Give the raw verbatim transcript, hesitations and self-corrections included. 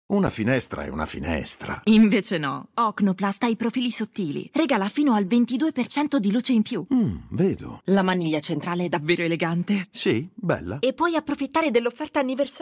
Una finestra è una finestra. Invece no. Ocnoplast ha i profili sottili. Regala fino al ventidue per cento di luce in più. Mm, vedo. La maniglia centrale è davvero elegante. Sì, bella. E puoi approfittare dell'offerta anniversaria.